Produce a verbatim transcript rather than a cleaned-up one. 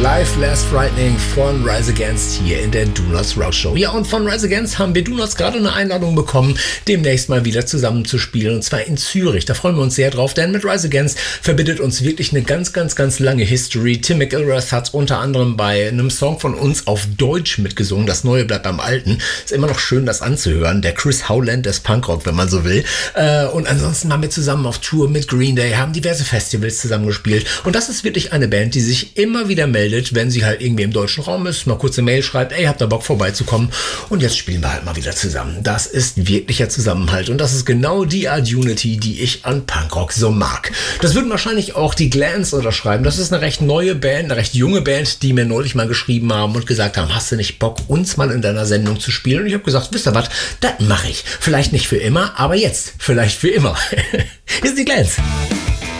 Life Less Frightening von Rise Against hier in der Do Nots Rock Show. Ja, und von Rise Against haben wir Do Nots gerade eine Einladung bekommen, demnächst mal wieder zusammen zu spielen, und zwar in Zürich. Da freuen wir uns sehr drauf, denn mit Rise Against verbindet uns wirklich eine ganz, ganz, ganz lange History. Tim McIlrath hat unter anderem bei einem Song von uns auf Deutsch mitgesungen. Das Neue bleibt beim Alten. Ist immer noch schön, das anzuhören. Der Chris Howland des Punkrock, wenn man so will. Und ansonsten waren wir zusammen auf Tour mit Green Day, haben diverse Festivals zusammengespielt. Und das ist wirklich eine Band, die sich immer wieder meldet, wenn sie halt irgendwie im deutschen Raum ist, mal kurze Mail schreibt, ey, habt ihr Bock vorbeizukommen? Und jetzt spielen wir halt mal wieder zusammen. Das ist wirklicher Zusammenhalt und das ist genau die Art Unity, die ich an Punkrock so mag. Das würden wahrscheinlich auch die Glance unterschreiben. Das ist eine recht neue Band, eine recht junge Band, die mir neulich mal geschrieben haben und gesagt haben, hast du nicht Bock, uns mal in deiner Sendung zu spielen? Und ich habe gesagt, wisst ihr was, das mache ich. Vielleicht nicht für immer, aber jetzt vielleicht für immer. Hier ist die Glance.